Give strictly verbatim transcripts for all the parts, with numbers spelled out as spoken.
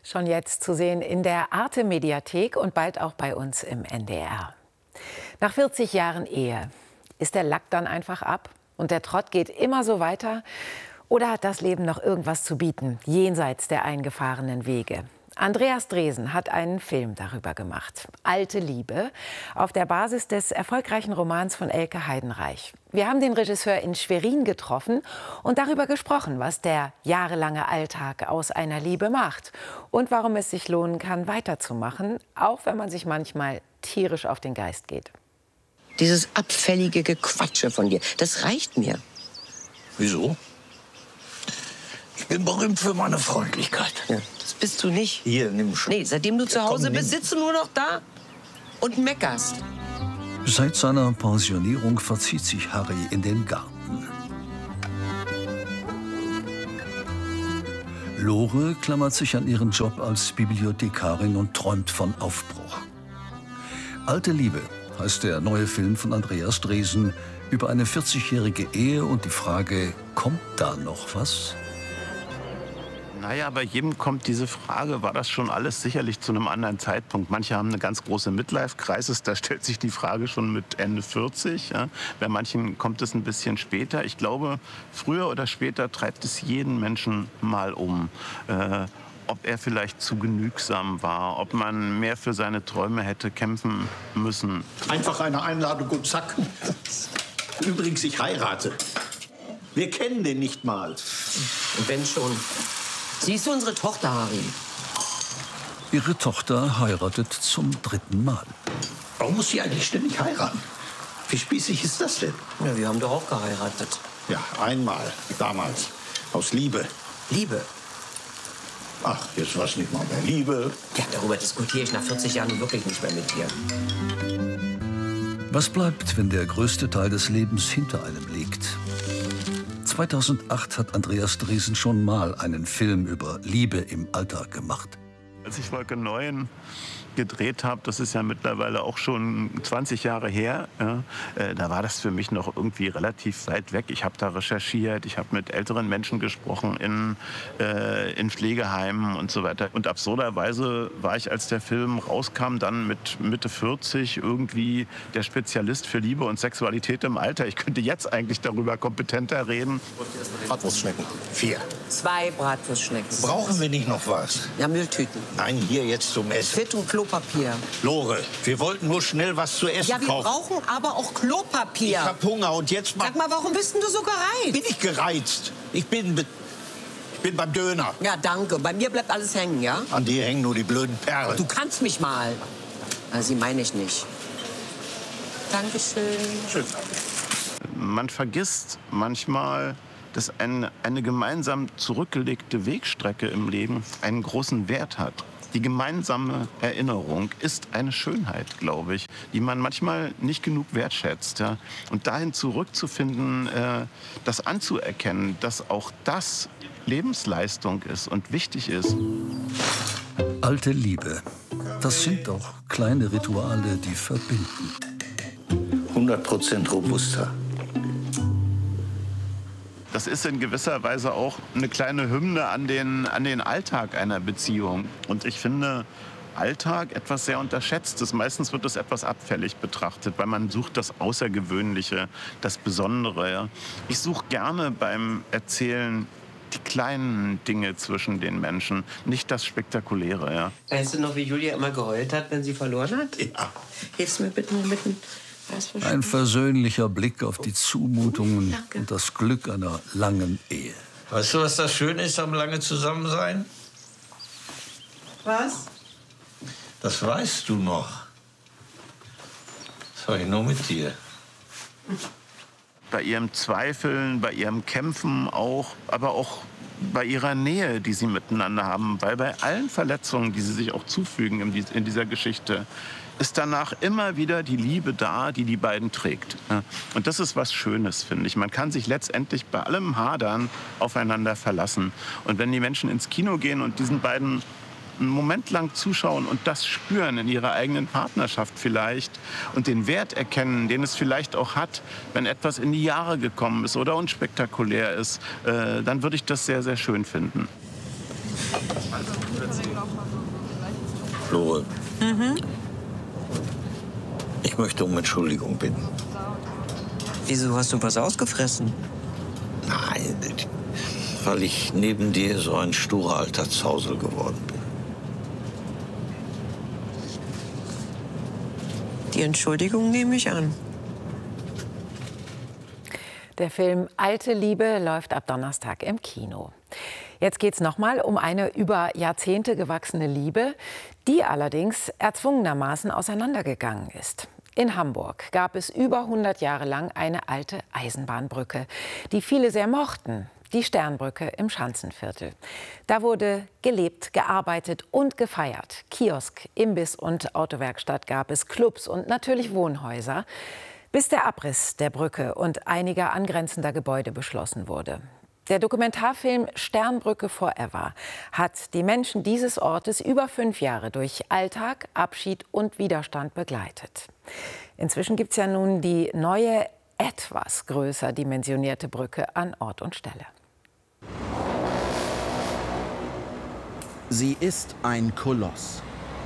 Schon jetzt zu sehen in der Arte-Mediathek und bald auch bei uns im N D R. Nach vierzig Jahren Ehe, ist der Lack dann einfach ab und der Trott geht immer so weiter? Oder hat das Leben noch irgendwas zu bieten, jenseits der eingefahrenen Wege? Andreas Dresen hat einen Film darüber gemacht. Alte Liebe, auf der Basis des erfolgreichen Romans von Elke Heidenreich. Wir haben den Regisseur in Schwerin getroffen und darüber gesprochen, was der jahrelange Alltag aus einer Liebe macht und warum es sich lohnen kann, weiterzumachen, auch wenn man sich manchmal tierisch auf den Geist geht. Dieses abfällige Gequatsche von dir, das reicht mir. Wieso? Ich bin berühmt für meine Freundlichkeit. Ja, das bist du nicht. Hier, nimm schon. Nee, seitdem du zu Ja, komm, Hause nimm. bist, sitzt du nur noch da und meckerst. Seit seiner Pensionierung verzieht sich Harry in den Garten. Lore klammert sich an ihren Job als Bibliothekarin und träumt von Aufbruch. Alte Liebe heißt der neue Film von Andreas Dresen über eine vierzigjährige Ehe und die Frage, kommt da noch was? Naja, bei jedem kommt diese Frage, war das schon alles sicherlich zu einem anderen Zeitpunkt. Manche haben eine ganz große Midlife-Crisis, da stellt sich die Frage schon mit Ende vierzig. Ja. Bei manchen kommt es ein bisschen später. Ich glaube, früher oder später treibt es jeden Menschen mal um. Äh, ob er vielleicht zu genügsam war, ob man mehr für seine Träume hätte kämpfen müssen. Einfach eine Einladung und zack. Übrigens, ich heirate. Wir kennen den nicht mal. Und wenn schon. Siehst du unsere Tochter, Harry? Ihre Tochter heiratet zum dritten Mal. Warum muss sie eigentlich ständig heiraten? Wie spießig ist das denn? Ja, wir haben doch auch geheiratet. Ja, einmal, damals. Aus Liebe. Liebe. Ach, jetzt war es nicht mal mehr Liebe. Ja, darüber diskutiere ich nach vierzig Jahren wirklich nicht mehr mit dir. Was bleibt, wenn der größte Teil des Lebens hinter einem liegt? zweitausendacht hat Andreas Dresen schon mal einen Film über Liebe im Alltag gemacht. Als ich Wolke neun gedreht habe, das ist ja mittlerweile auch schon zwanzig Jahre her, ja, äh, da war das für mich noch irgendwie relativ weit weg. Ich habe da recherchiert, ich habe mit älteren Menschen gesprochen in, äh, in Pflegeheimen und so weiter. Und absurderweise war ich, als der Film rauskam, dann mit Mitte vierzig irgendwie der Spezialist für Liebe und Sexualität im Alter. Ich könnte jetzt eigentlich darüber kompetenter reden. Bratwurstschnecken. Vier. Zwei Bratwurstschnecken. Brauchen wir nicht noch was? Ja, Mülltüten. Nein, hier jetzt zum Essen. Fett und Klopapier. Lore, wir wollten nur schnell was zu essen Ja, wir kaufen. brauchen aber auch Klopapier. Ich hab Hunger und jetzt mal... Sag mal, warum bist denn du so gereizt? Bin ich gereizt? Ich bin, be- ich bin beim Döner. Ja, danke. Bei mir bleibt alles hängen, ja? An dir hängen nur die blöden Perlen. Du kannst mich mal. Also, sie meine ich nicht. Dankeschön. Schön. Man vergisst manchmal, dass eine, eine gemeinsam zurückgelegte Wegstrecke im Leben einen großen Wert hat. Die gemeinsame Erinnerung ist eine Schönheit, glaube ich, die man manchmal nicht genug wertschätzt. Ja? Und dahin zurückzufinden, äh, das anzuerkennen, dass auch das Lebensleistung ist und wichtig ist. Alte Liebe. Das sind doch kleine Rituale, die verbinden. hundert Prozent robuster. Das ist in gewisser Weise auch eine kleine Hymne an den, an den Alltag einer Beziehung. Und ich finde Alltag etwas sehr Unterschätztes. Meistens wird es etwas abfällig betrachtet, weil man sucht das Außergewöhnliche, das Besondere. Ja. Ich suche gerne beim Erzählen die kleinen Dinge zwischen den Menschen, nicht das Spektakuläre. Ja. Weißt du noch, wie Julia immer geheult hat, wenn sie verloren hat? Ja. Hilfst du mir bitte mit dem... Ein versöhnlicher Blick auf die Zumutungen Danke. und das Glück einer langen Ehe. Weißt du, was das Schöne ist am lange Zusammensein? Was? Das weißt du noch. Das habe ich nur mit dir. Bei ihrem Zweifeln, bei ihrem Kämpfen auch, aber auch bei ihrer Nähe, die sie miteinander haben. Weil bei allen Verletzungen, die sie sich auch zufügen in, dies, in dieser Geschichte, ist danach immer wieder die Liebe da, die die beiden trägt. Und das ist was Schönes, finde ich. Man kann sich letztendlich bei allem Hadern aufeinander verlassen. Und wenn die Menschen ins Kino gehen und diesen beiden einen Moment lang zuschauen und das spüren in ihrer eigenen Partnerschaft vielleicht und den Wert erkennen, den es vielleicht auch hat, wenn etwas in die Jahre gekommen ist oder unspektakulär ist, äh, dann würde ich das sehr, sehr schön finden. Lore, mhm. Ich möchte um Entschuldigung bitten. Wieso hast du was ausgefressen? Nein, weil ich neben dir so ein sturer alter Zausel geworden bin. Die Entschuldigung nehme ich an. Der Film Alte Liebe läuft ab Donnerstag im Kino. Jetzt geht es nochmal um eine über Jahrzehnte gewachsene Liebe, die allerdings erzwungenermaßen auseinandergegangen ist. In Hamburg gab es über hundert Jahre lang eine alte Eisenbahnbrücke, die viele sehr mochten. Die Sternbrücke im Schanzenviertel. Da wurde gelebt, gearbeitet und gefeiert. Kiosk, Imbiss und Autowerkstatt gab es, Clubs und natürlich Wohnhäuser, bis der Abriss der Brücke und einiger angrenzender Gebäude beschlossen wurde. Der Dokumentarfilm Sternbrücke Forever hat die Menschen dieses Ortes über fünf Jahre durch Alltag, Abschied und Widerstand begleitet. Inzwischen gibt es ja nun die neue, etwas größer dimensionierte Brücke an Ort und Stelle. Sie ist ein Koloss.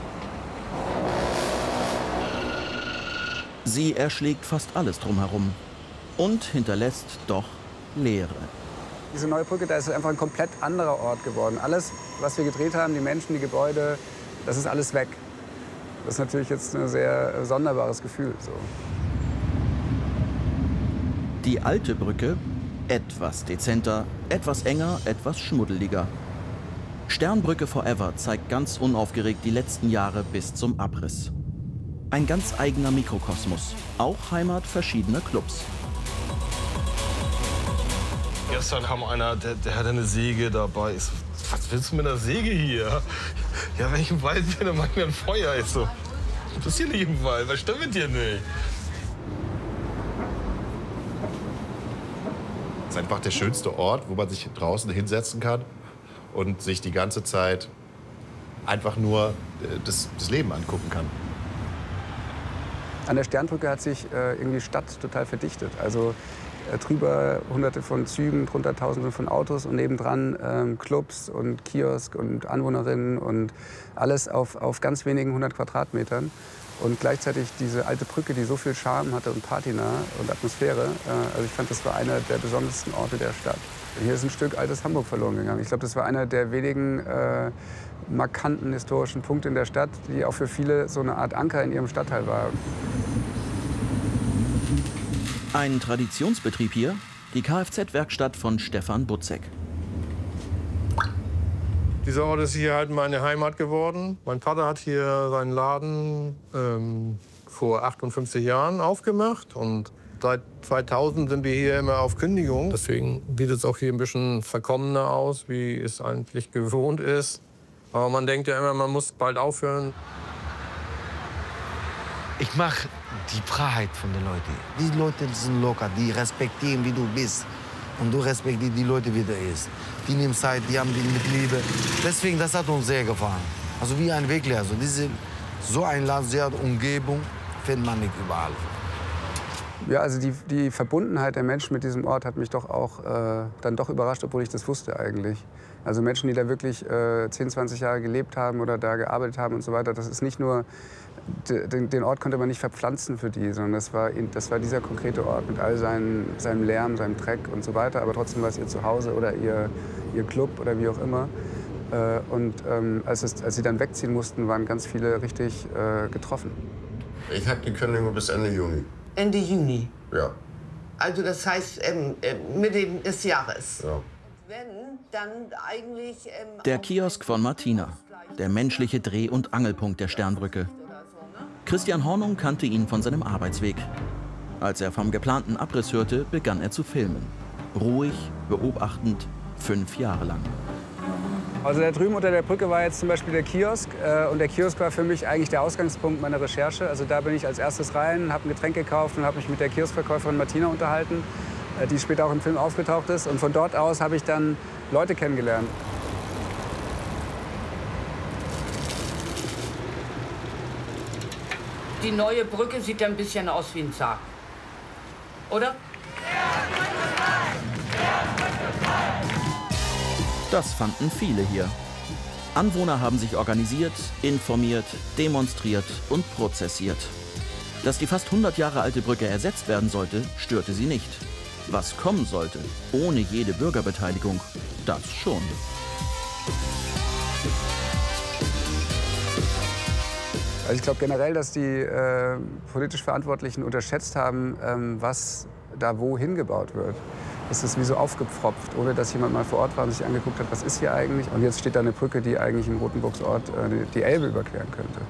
Sie erschlägt fast alles drumherum und hinterlässt doch Leere. Diese neue Brücke, da ist einfach ein komplett anderer Ort geworden. Alles, was wir gedreht haben, die Menschen, die Gebäude, das ist alles weg. Das ist natürlich jetzt ein sehr sonderbares Gefühl. So. Die alte Brücke, etwas dezenter, etwas enger, etwas schmuddeliger. Sternbrücke Forever zeigt ganz unaufgeregt die letzten Jahre bis zum Abriss. Ein ganz eigener Mikrokosmos, auch Heimat verschiedener Clubs. Gestern kam einer, der, der hatte eine Säge dabei. Ich so, was willst du mit einer Säge hier? Ja, wenn ich im Wald bin, dann mach ich mir ein Feuer. Ich so, du bist hier nicht im Wald, was stimmt mit dir nicht? Es ist einfach der schönste Ort, wo man sich draußen hinsetzen kann und sich die ganze Zeit einfach nur das, das Leben angucken kann. An der Sternbrücke hat sich äh, irgendwie Stadt total verdichtet. Also äh, drüber hunderte von Zügen, drunter tausende von Autos und nebendran ähm, Clubs und Kiosk und Anwohnerinnen und alles auf, auf ganz wenigen hundert Quadratmetern. Und gleichzeitig diese alte Brücke, die so viel Charme hatte und patina und Atmosphäre. Äh, also ich fand, das war einer der besondersten Orte der Stadt. Hier ist ein Stück altes Hamburg verloren gegangen. Ich glaube, das war einer der wenigen äh, markanten historischen Punkte in der Stadt, die auch für viele so eine Art Anker in ihrem Stadtteil war. Ein Traditionsbetrieb hier, die Kfz-Werkstatt von Stefan Butzek. Dieser Ort ist hier halt meine Heimat geworden. Mein Vater hat hier seinen Laden ähm, vor achtundfünfzig Jahren aufgemacht. Und seit zweitausend sind wir hier immer auf Kündigung. Deswegen sieht es auch hier ein bisschen verkommener aus, wie es eigentlich gewohnt ist. Aber man denkt ja immer, man muss bald aufhören. Ich mache die Freiheit von den Leuten. Die Leute sind locker, die respektieren, wie du bist. Und du respektierst die Leute, wie du ist. Die nehmen Zeit, die haben die mit Liebe. Deswegen, das hat uns sehr gefallen. Also wie ein Weglehrer. Also diese, so eine sehr Umgebung findet man nicht überall. Ja, also die, die Verbundenheit der Menschen mit diesem Ort hat mich doch auch äh, dann doch überrascht, obwohl ich das wusste eigentlich. Also Menschen, die da wirklich äh, zehn, zwanzig Jahre gelebt haben oder da gearbeitet haben und so weiter, das ist nicht nur, den, den Ort konnte man nicht verpflanzen für die, sondern das war, das war dieser konkrete Ort mit all seinen, seinem Lärm, seinem Dreck und so weiter. Aber trotzdem war es ihr Zuhause oder ihr, ihr Club oder wie auch immer. Äh, und ähm, als, es, als sie dann wegziehen mussten, waren ganz viele richtig äh, getroffen. Ich habe die Kündigung bis Ende Juni. Ende Juni? Ja. Also das heißt ähm, Mitte des Jahres? Ja. Wenn, dann eigentlich, ähm, der Kiosk von Martina, der menschliche Dreh- und Angelpunkt der Sternbrücke. Christian Hornung kannte ihn von seinem Arbeitsweg. Als er vom geplanten Abriss hörte, begann er zu filmen. Ruhig, beobachtend, fünf Jahre lang. Also da drüben unter der Brücke war jetzt zum Beispiel der Kiosk. Äh, und der Kiosk war für mich eigentlich der Ausgangspunkt meiner Recherche. Also da bin ich als erstes rein, habe ein Getränk gekauft und habe mich mit der Kioskverkäuferin Martina unterhalten, äh, die später auch im Film aufgetaucht ist. Und von dort aus habe ich dann Leute kennengelernt. Die neue Brücke sieht ja ein bisschen aus wie ein Sarg. Oder? Das fanden viele hier. Anwohner haben sich organisiert, informiert, demonstriert und prozessiert. Dass die fast hundert Jahre alte Brücke ersetzt werden sollte, störte sie nicht. Was kommen sollte, ohne jede Bürgerbeteiligung, das schon. Also ich glaube generell, dass die äh, politisch Verantwortlichen unterschätzt haben, ähm, was da wo hingebaut wird. Es ist wie so aufgepfropft, ohne dass jemand mal vor Ort war und sich angeguckt hat, was ist hier eigentlich. Und jetzt steht da eine Brücke, die eigentlich in Rothenburgsort äh, die, die Elbe überqueren könnte.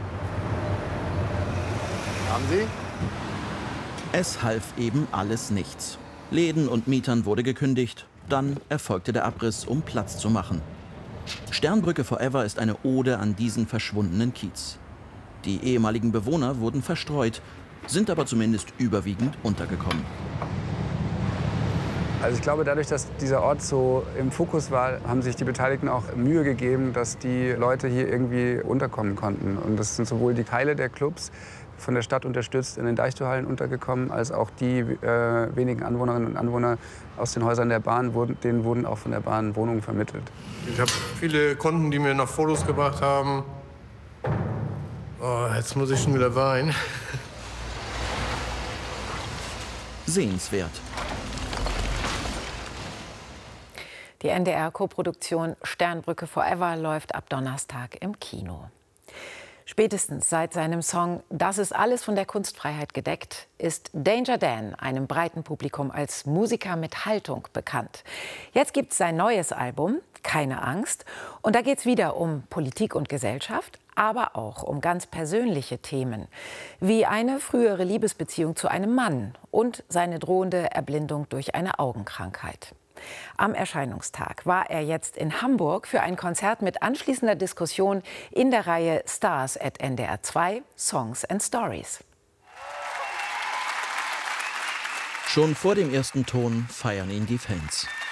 Haben Sie? Es half eben alles nichts. Läden und Mietern wurde gekündigt. Dann erfolgte der Abriss, um Platz zu machen. Sternbrücke Forever ist eine Ode an diesen verschwundenen Kiez. Die ehemaligen Bewohner wurden verstreut, sind aber zumindest überwiegend untergekommen. Also ich glaube, dadurch, dass dieser Ort so im Fokus war, haben sich die Beteiligten auch Mühe gegeben, dass die Leute hier irgendwie unterkommen konnten. Und das sind sowohl die Keile der Clubs, von der Stadt unterstützt, in den Deichtorhallen untergekommen, als auch die äh, wenigen Anwohnerinnen und Anwohner aus den Häusern der Bahn, wurden, denen wurden auch von der Bahn Wohnungen vermittelt. Ich habe viele Kunden, die mir noch Fotos gebracht haben. Oh, jetzt muss ich schon wieder weinen. Sehenswert. Die N D R-Koproduktion Sternbrücke Forever läuft ab Donnerstag im Kino. Spätestens seit seinem Song »Das ist alles von der Kunstfreiheit gedeckt« ist Danger Dan einem breiten Publikum als Musiker mit Haltung bekannt. Jetzt gibt es sein neues Album »Keine Angst« und da geht es wieder um Politik und Gesellschaft, aber auch um ganz persönliche Themen, wie eine frühere Liebesbeziehung zu einem Mann und seine drohende Erblindung durch eine Augenkrankheit. Am Erscheinungstag war er jetzt in Hamburg für ein Konzert mit anschließender Diskussion in der Reihe Stars at N D R zwei Songs and Stories. Schon vor dem ersten Ton feiern ihn die Fans.